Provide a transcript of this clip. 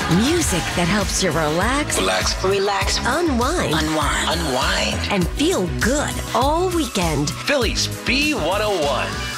Music that helps you relax, unwind, and feel good all weekend. Phillies B101.